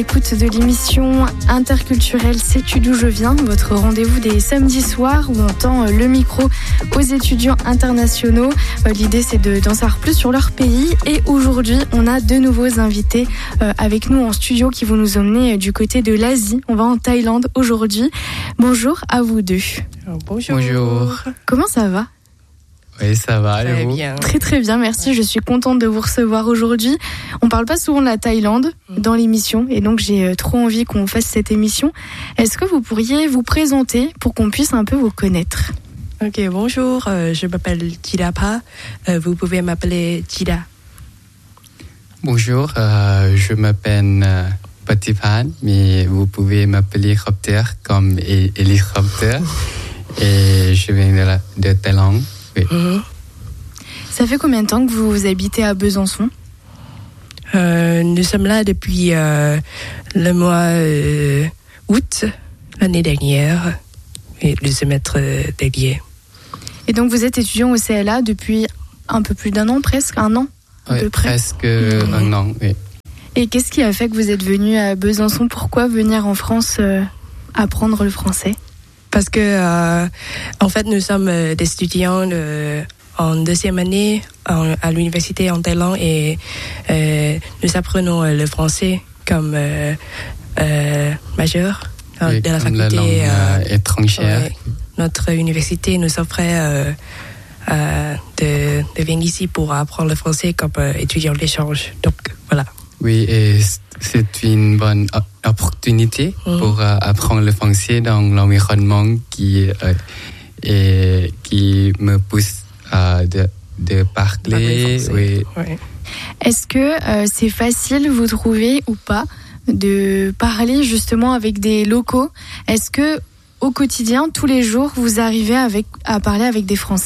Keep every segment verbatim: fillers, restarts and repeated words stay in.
Écoute de l'émission interculturelle Sais-tu d'où je viens, votre rendez-vous des samedis soirs où on tend le micro aux étudiants internationaux. L'idée c'est de, d'en savoir plus sur leur pays et aujourd'hui on a deux nouveaux invités avec nous en studio qui vont nous emmener du côté de l'Asie. On va en Thaïlande aujourd'hui. Bonjour à vous deux. Oh, bonjour. Bonjour. Comment ça va ? Oui, ça va, Très et vous ? bien. Très très bien, merci. Je suis contente de vous recevoir aujourd'hui. On parle pas souvent de la Thaïlande dans l'émission et donc j'ai trop envie qu'on fasse cette émission. Est-ce que vous pourriez vous présenter pour qu'on puisse un peu vous connaître ? Ok, bonjour, euh, je m'appelle Chidapa. Euh, vous pouvez m'appeler Chida. Bonjour, euh, je m'appelle euh, Patipan, mais vous pouvez m'appeler Raptor comme hélicoptère. Et je viens de, la, de Thaïlande. Oui. Mm-hmm. Ça fait combien de temps que vous habitez à Besançon ? Euh, nous sommes là depuis euh, le mois euh, août l'année dernière et le semestre dernier. Et donc vous êtes étudiant au C L A depuis un peu plus d'un an, presque un an à Oui, peu près. presque mmh. un an, oui. Et qu'est-ce qui a fait que vous êtes venu à Besançon ? Pourquoi venir en France euh, apprendre le français ? Parce que, euh, en fait, nous sommes des étudiants de, en deuxième année en, à l'université en Thaïlande et euh, nous apprenons le français comme euh, euh, majeur oui, de la comme faculté la langue euh, étrangère. Ouais, notre université nous offrait euh, euh, de, de venir ici pour apprendre le français comme euh, étudiant d'échange. Donc, voilà. Oui, et c'est une bonne opportunité mmh. pour euh, apprendre le français dans l'environnement qui, euh, et, qui me pousse à de, de parler. Oui. Ouais. Est-ce que euh, c'est facile, vous trouvez, ou pas, de parler justement avec des locaux ? Est-ce que au quotidien, tous les jours, vous arrivez avec, à parler avec des Français ?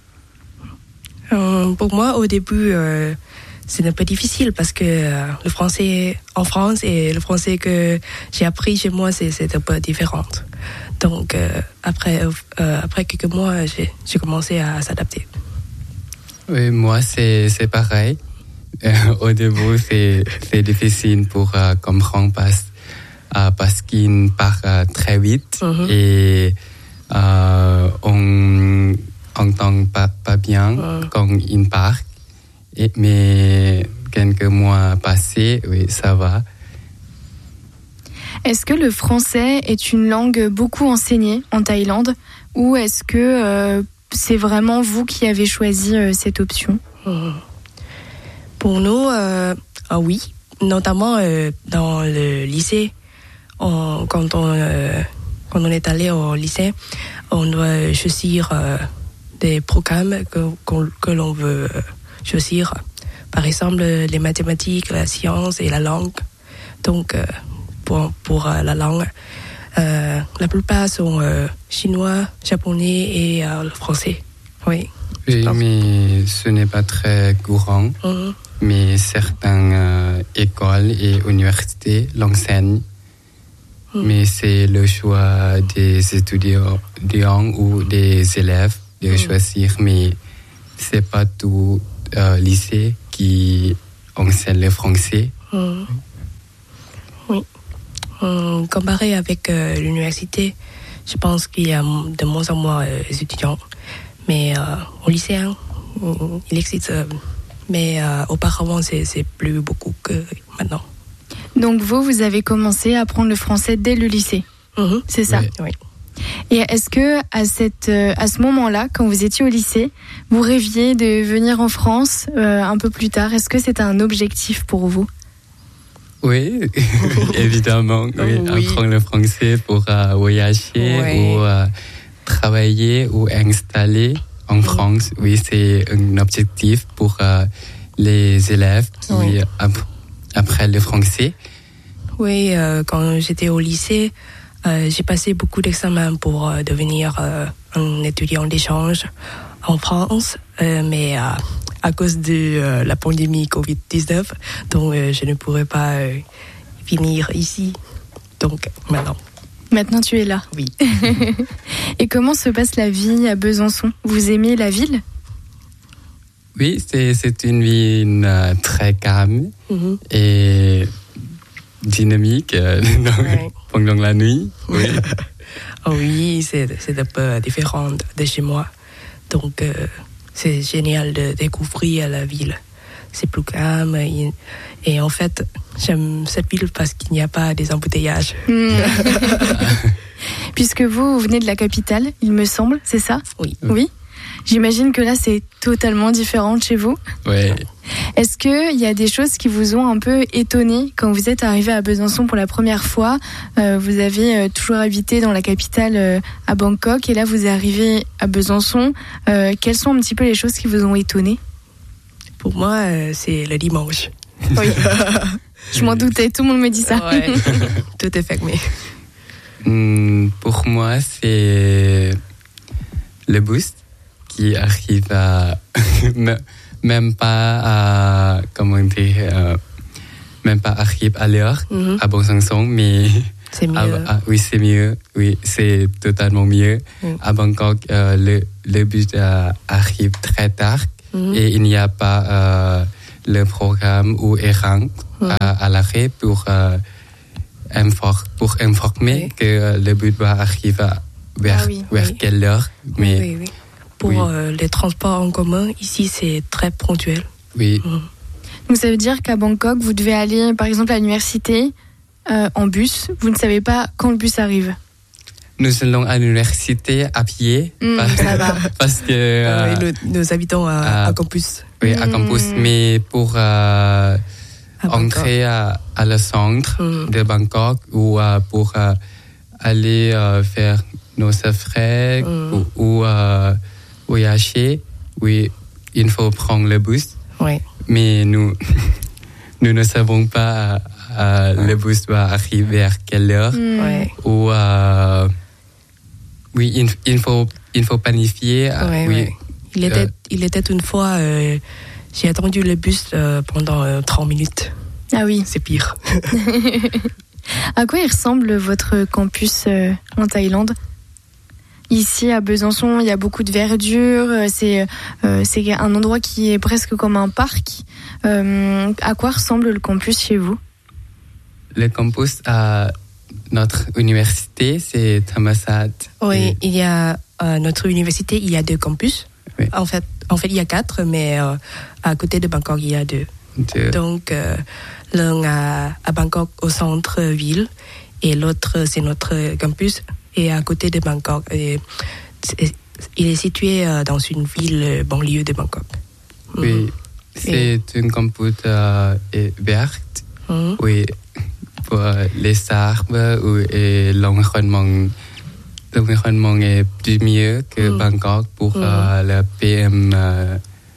euh, Pour moi, au début... Euh, c'est un peu difficile parce que euh, le français en France et le français que j'ai appris chez moi, c'est, c'est un peu différent. Donc, euh, après, euh, après quelques mois, j'ai, j'ai commencé à s'adapter. Oui, moi, c'est, c'est pareil. Euh, au début, c'est, c'est difficile pour euh, comprendre parce, euh, parce qu'il parle euh, très vite mm-hmm. et euh, on n'entend pas, pas bien mm. quand il parle. Et, mais quelques mois passés, oui, ça va. Est-ce que le français est une langue beaucoup enseignée en Thaïlande ou est-ce que euh, c'est vraiment vous qui avez choisi euh, cette option ? Pour nous, euh, ah oui, notamment euh, dans le lycée. On, quand, on, euh, quand on est allé au lycée, on doit choisir euh, des programmes que, que l'on veut choisir, par exemple les mathématiques, la science et la langue. Donc euh, pour, pour euh, la langue, euh, la plupart sont euh, chinois, japonais et euh, le français. Oui, oui mais ce n'est pas très courant. Mm-hmm. Mais certaines euh, écoles et universités l'enseignent. Mm. Mais c'est le choix des étudiants ou des élèves de mm. choisir, mais c'est pas tout Euh, lycée qui enseigne le français. Mmh. Oui. Mmh, comparé avec euh, l'université, je pense qu'il y a de moins en moins euh, d'étudiants. Mais euh, au lycée, hein, il existe. Euh, mais euh, auparavant, c'est, c'est plus beaucoup que maintenant. Donc vous, vous avez commencé à apprendre le français dès le lycée. Mmh. C'est ça ? Oui. Oui. Et est-ce que à cette à ce moment-là, quand vous étiez au lycée, vous rêviez de venir en France euh, un peu plus tard ? Est-ce que c'était un objectif pour vous ? Oui, évidemment. Oui. Oui. Apprendre le français pour euh, voyager oui. ou euh, travailler ou installer en oui. France. Oui, c'est un objectif pour euh, les élèves qui oui. app- apprennent le français. Oui, euh, quand j'étais au lycée. Euh, j'ai passé beaucoup d'examens pour euh, devenir euh, un étudiant d'échange en France, euh, mais euh, à cause de euh, la pandémie covid dix-neuf, donc euh, je ne pourrais pas euh, finir ici. Donc maintenant. Maintenant tu es là. Oui. Et comment se passe la vie à Besançon ? Vous aimez la ville ? Oui, c'est, c'est une ville euh, très calme mm-hmm. et dynamique euh, dans, ouais. pendant la nuit. Oui, oh oui, c'est, c'est un peu différent de chez moi. Donc, euh, c'est génial de découvrir la ville. C'est plus calme. Et, et en fait, j'aime cette ville parce qu'il n'y a pas des embouteillages. Mmh. Puisque vous, vous venez de la capitale, il me semble, c'est ça ? Oui. Oui. J'imagine que là, c'est totalement différent de chez vous. Oui. Est-ce qu'il y a des choses qui vous ont un peu étonné quand vous êtes arrivé à Besançon pour la première fois ? euh, Vous avez euh, toujours habité dans la capitale euh, à Bangkok et là, vous arrivez à Besançon. Euh, quelles sont un petit peu les choses qui vous ont étonné ? Pour moi, euh, c'est le dimanche. Oui. Je m'en doutais, tout le monde me dit ça. Ouais. Tout est fermé. Mmh, pour moi, c'est le bus qui arrive à même pas à comment dire euh, même pas arrive à l'heure mm-hmm. à Besançon, mais c'est mieux. À, à, oui, c'est mieux. Oui, c'est totalement mieux. Mm. À Bangkok, euh, le, le bus euh, arrive très tard mm-hmm. et il n'y a pas euh, le programme ou errant mm. à, à l'arrêt pour euh, infor- pour informer oui. que euh, le bus va arriver vers, ah oui, vers oui. quelle heure. Mais oui, oui. Pour oui. euh, les transports en commun, ici, c'est très ponctuel. Oui. Mmh. Donc, ça veut dire qu'à Bangkok, vous devez aller, par exemple, à l'université euh, en bus. Vous ne savez pas quand le bus arrive. Nous allons à l'université à pied. Mmh, parce, ça va. Parce que... Euh, euh, nous, nous habitons à, à, à campus. Oui, à mmh. campus. Mais pour euh, entrer à, à le centre mmh. de Bangkok ou euh, pour euh, aller euh, faire nos frais mmh. ou... ou euh, voyager, oui, il faut prendre le bus. Oui. Mais nous, nous ne savons pas euh, le bus va arriver vers quelle heure. Mm. Oui. Ou, euh, oui, il, il, faut, il faut planifier. Oui, oui. Oui. Il, était, euh, il était une fois, euh, j'ai attendu le bus euh, pendant euh, trente minutes. Ah oui. C'est pire. À quoi il ressemble votre campus euh, en Thaïlande ? Ici, à Besançon, il y a beaucoup de verdure. C'est, euh, c'est un endroit qui est presque comme un parc. Euh, à quoi ressemble le campus chez vous ? Le campus à notre université, c'est Thammasat. Oui, et... il y a euh, notre université, il y a deux campus. Oui. En fait, en fait, il y a quatre, mais euh, à côté de Bangkok, il y a deux. deux. Donc, euh, l'un à, à Bangkok, au centre-ville, et l'autre, c'est notre campus. Et à côté de Bangkok, et il est situé dans une ville banlieue de Bangkok. Oui, mmh. c'est et... une campus euh, verte. Mmh. Oui, pour les arbres et l'environnement, l'environnement est plus mieux que mmh. Bangkok pour mmh. euh, la P M. Euh...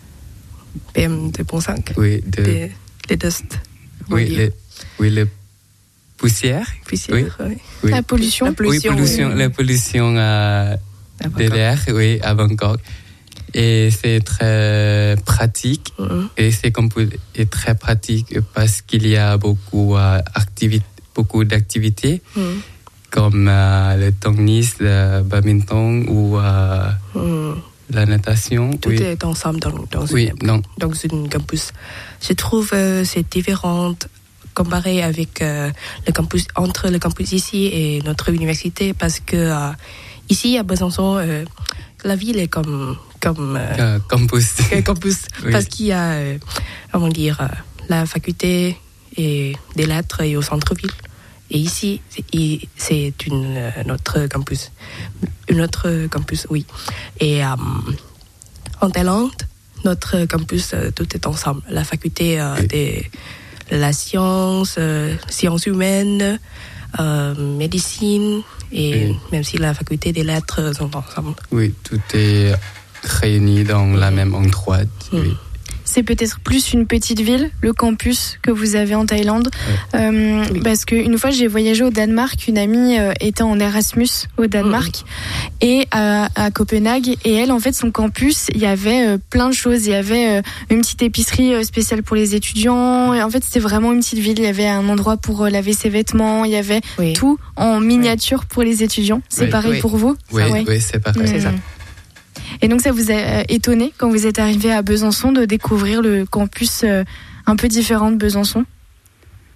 P M deux virgule cinq. Oui, de... les, les dust. Oui, les, oui, le poussière. Poussière, oui. oui. oui. La pollution. La pollution, oui, pollution oui. La pollution euh, de l'air, oui, à Bangkok. Et c'est très pratique. Mm-hmm. Et c'est est très pratique parce qu'il y a beaucoup, euh, activi- beaucoup d'activités, mm. comme euh, le tennis, le badminton ou euh, mm. la natation. Tout oui. est ensemble dans, dans, oui, une, non. dans une campus. Je trouve que euh, c'est différent comparé avec euh, le campus, entre le campus ici et notre université, parce que euh, ici à Besançon, euh, la ville est comme comme euh, uh, campus, campus oui. Parce qu'il y a euh, comment dire euh, la faculté et des lettres et au centre-ville. Et ici, c'est, c'est une euh, notre campus, une autre campus, oui. Et euh, en Thaïlande, notre campus, euh, tout est ensemble. La faculté euh, oui. des la science, euh, sciences humaines, euh, médecine, et oui. même si la faculté des lettres sont ensemble. Oui, tout est réuni dans mmh. la même endroit. Mmh. Oui. C'est peut-être plus une petite ville, le campus que vous avez en Thaïlande. Ouais. Euh, oui. Parce qu'une fois, j'ai voyagé au Danemark. Une amie euh, était en Erasmus au Danemark mmh. et à, à Copenhague. Et elle, en fait, son campus, il y avait euh, plein de choses. Il y avait euh, une petite épicerie euh, spéciale pour les étudiants. Et en fait, c'était vraiment une petite ville. Il y avait un endroit pour euh, laver ses vêtements. Il y avait oui. tout en miniature oui. pour les étudiants. C'est oui. pareil oui. pour vous ? Oui, ça, ouais. oui c'est pareil. Mmh. C'est ça. Et donc, ça vous a étonné quand vous êtes arrivé à Besançon de découvrir le campus euh, un peu différent de Besançon ?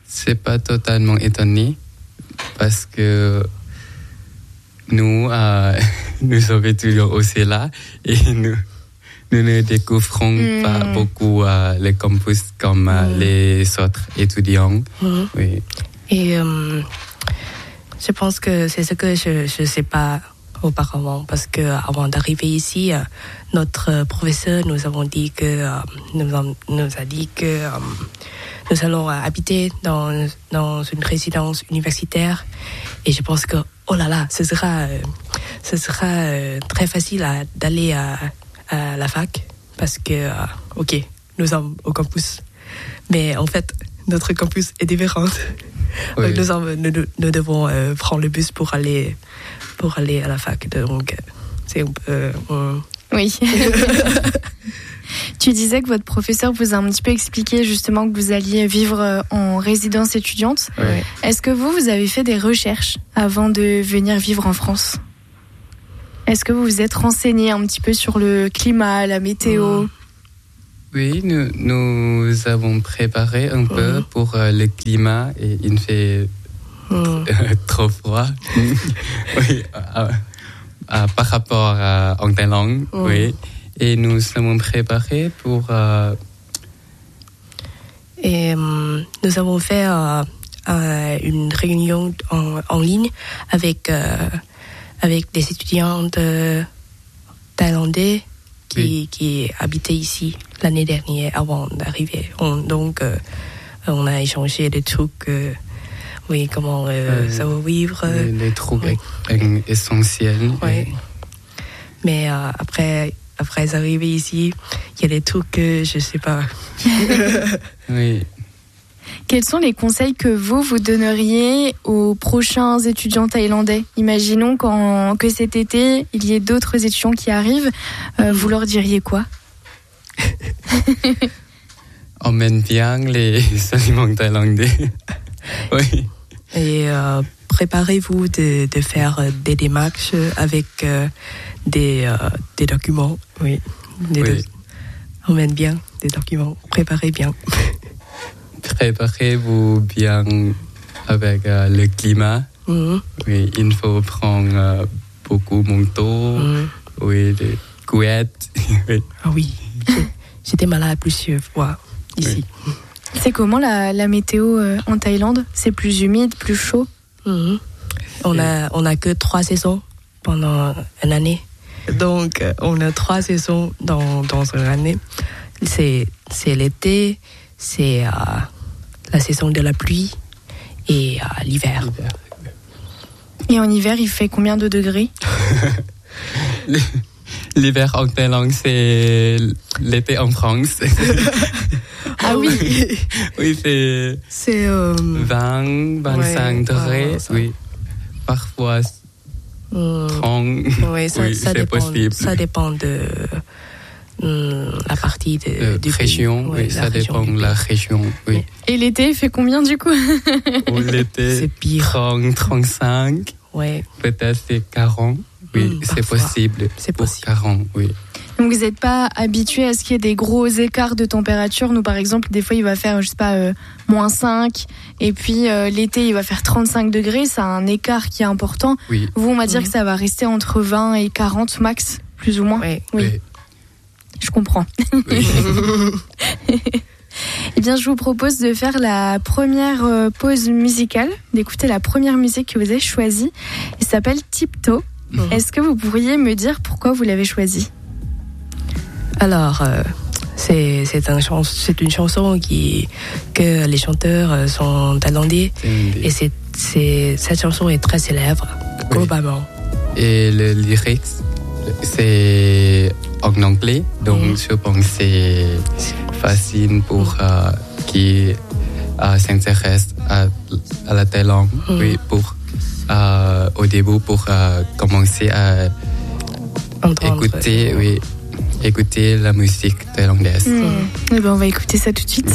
c'est pas totalement étonné parce que nous, euh, nous sommes étudiants aussi là et nous, nous ne découvrons mmh. pas beaucoup euh, les campus comme euh, mmh. les autres étudiants. Mmh. Oui. Et euh, je pense que c'est ce que je je sais pas auparavant parce que avant d'arriver ici, euh, notre professeur nous avons dit que euh, nous, a, nous a dit que euh, nous allons habiter dans dans une résidence universitaire et je pense que oh là là, ce sera euh, ce sera euh, très facile à, d'aller à, à la fac parce que euh, ok, nous sommes au campus, mais en fait notre campus est différent. Oui. Nous, nous, nous devons euh, prendre le bus pour aller, pour aller à la fac. Donc, euh, c'est un peu... Euh, oui. Tu disais que votre professeur vous a un petit peu expliqué justement que vous alliez vivre en résidence étudiante. Oui. Est-ce que vous, vous avez fait des recherches avant de venir vivre en France ? Est-ce que vous vous êtes renseigné un petit peu sur le climat, la météo ? mmh. Oui, nous, nous avons préparé un peu mmh. pour euh, le climat et il fait mmh. euh, trop froid. oui, euh, euh, par rapport à en Thaïlande, mmh. oui. Et nous sommes préparés pour... Euh... Et euh, nous avons fait euh, euh, une réunion en, en ligne avec, euh, avec des étudiants de thaïlandais qui, oui. qui habitaient ici l'année dernière avant d'arriver. On, donc, euh, on a échangé des trucs, euh, oui, comment euh, euh, ça va vivre. Les, les trucs oui. essentiels. Oui. Et... Mais euh, après, après arriver ici, il y a des trucs que je ne sais pas. Oui. Quels sont les conseils que vous, vous donneriez aux prochains étudiants thaïlandais ? Imaginons qu'en, que cet été, il y ait d'autres étudiants qui arrivent. Euh, vous leur diriez quoi ? Emmène bien les aliments thaïlandais. Oui. Et euh, préparez-vous de, de faire des démarches avec euh, des, euh, des documents. Oui. Des oui. Do- Emmène bien des documents. Préparez bien. Préparez-vous bien avec euh, le climat. Mmh. Oui, il faut prendre euh, beaucoup de manteaux, mmh. oui, des couettes. Oui. Ah oui, j'étais malade plusieurs fois ici. Oui. C'est comment la, la météo euh, en Thaïlande ? C'est plus humide, plus chaud ? mmh. On a on a que trois saisons pendant une année. Donc on a trois saisons dans dans une année. C'est c'est l'été, c'est euh, la saison de la pluie et euh, l'hiver. l'hiver. Et en hiver, il fait combien de degrés ? L'hiver en Thaïlande, c'est l'été en France. Ah oui. Oui, c'est, c'est euh... vingt, vingt-cinq ouais, degrés. Ah, oui. Parfois mmh. trente. Oui, ça, oui, ça c'est dépend, possible. Ça dépend de hum, la partie de, euh, du région. Oui, oui, ça dépend de la région. Oui. Et l'été, il fait combien du coup ? Ou l'été, c'est pire. trente, trente-cinq. Ouais. Peut-être c'est quarante. Oui, mmh, c'est possible. C'est pour possible. quarante, oui. Donc vous n'êtes pas habitué à ce qu'il y ait des gros écarts de température. Nous, par exemple, des fois, il va faire, je sais pas, euh, moins cinq. Et puis, euh, l'été, il va faire trente-cinq degrés. C'est un écart qui est important. Oui. Vous, on va dire mmh. que ça va rester entre vingt et quarante max, plus ou moins. Oui. Oui. oui. Je comprends. Oui. Eh bien, je vous propose de faire la première pause musicale, d'écouter la première musique que vous avez choisie. Elle s'appelle Tiptoe. Mmh. Est-ce que vous pourriez me dire pourquoi vous l'avez choisie ? Alors, euh, c'est, c'est, un chans- c'est une chanson qui, que les chanteurs sont thaïlandais. Et c'est, c'est, cette chanson est très célèbre, oui. globalement. Et le lyrics, c'est en anglais, donc mmh. je pense que c'est facile pour mmh. euh, qui euh, s'intéresse à, à la Thaïlande, mmh. oui, pour euh, au début pour euh, commencer à Entendre, écouter, oui, écouter la musique thaïlandaise. Mmh. Eh ben, on va écouter ça tout de suite.